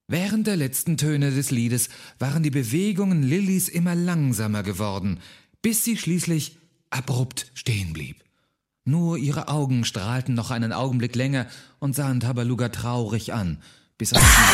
Während der letzten Töne des Liedes waren die Bewegungen Lillys immer langsamer geworden, bis sie schließlich abrupt stehen blieb. Nur ihre Augen strahlten noch einen Augenblick länger und sahen Tabaluga traurig an, bis aus